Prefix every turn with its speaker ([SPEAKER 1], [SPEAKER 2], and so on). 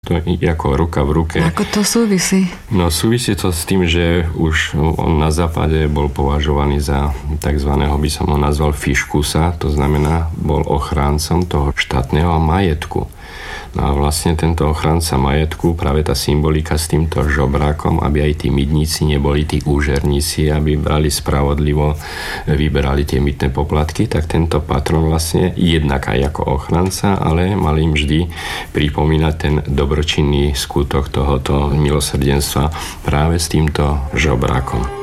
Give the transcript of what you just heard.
[SPEAKER 1] To je ako ruka v ruke.
[SPEAKER 2] Ako to súvisí?
[SPEAKER 1] No súvisí to s tým, že už on na západe bol považovaný za takzvaného, by som ho nazval fiškusa, to znamená, bol ochráncom toho štátneho majetku. No a vlastne tento ochranca majetku, práve tá symbolika s týmto žobrákom, aby aj tí mydníci neboli tí úžerníci, aby brali spravodlivo, vyberali tie mýtne poplatky, tak tento patron vlastne jednak aj ako ochranca, ale mal im vždy pripomínať ten dobročinný skutok tohoto milosrdenstva práve s týmto žobrákom.